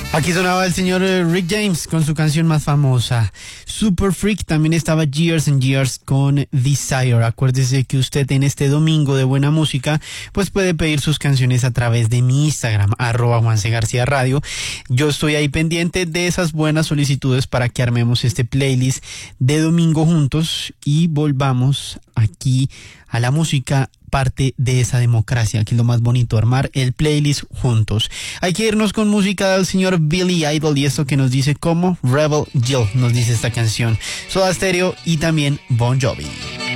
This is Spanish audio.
Aquí sonaba el señor Rick James con su canción más famosa, Super Freak. También estaba Years and Years con Desire. Acuérdese que usted en este domingo de buena música pues puede pedir sus canciones a través de mi Instagram, @JuanCGarcía Radio. Yo estoy ahí pendiente de esas buenas solicitudes para que armemos este playlist de domingo juntos y volvamos aquí a la música, parte de esa democracia, que es lo más bonito, armar el playlist juntos. Hay que irnos con música del señor Billy Idol y esto que nos dice como Rebel Jill, nos dice esta canción. Soda Stereo y también Bon Jovi.